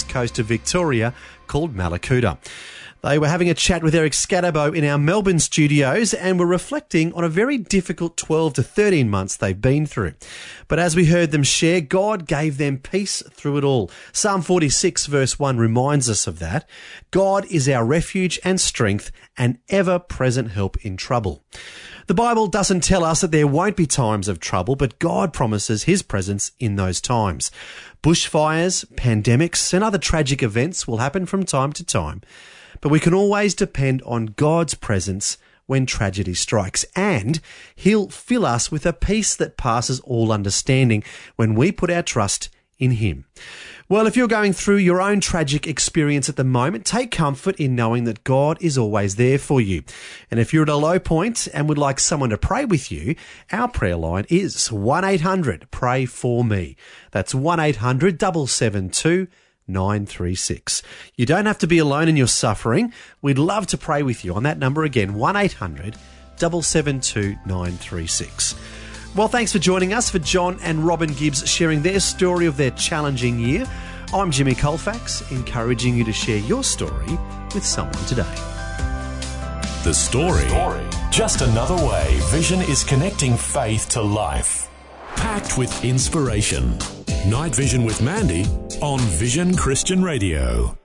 coast of Victoria called Mallacoota. They were having a chat with Eric Scatterbo in our Melbourne studios and were reflecting on a very difficult 12 to 13 months they've been through. But as we heard them share, God gave them peace through it all. Psalm 46 verse 1 reminds us of that. God is our refuge and strength and ever-present help in trouble. The Bible doesn't tell us that there won't be times of trouble, but God promises his presence in those times. Bushfires, pandemics, and other tragic events will happen from time to time. But we can always depend on God's presence when tragedy strikes, and he'll fill us with a peace that passes all understanding when we put our trust in him. Well, if you're going through your own tragic experience at the moment, take comfort in knowing that God is always there for you. And if you're at a low point and would like someone to pray with you, our prayer line is 1-800-PRAY-FOR-ME. That's 1-800-772-936. You don't have to be alone in your suffering. We'd love to pray with you on that number again, 1-800-772-936. Well, thanks for joining us, for John and Robin Gibbs sharing their story of their challenging year. I'm Jimmy Colfax, encouraging you to share your story with someone today. The story. Just another way Vision is connecting faith to life. Packed with inspiration. Night Vision with Mandy on Vision Christian Radio.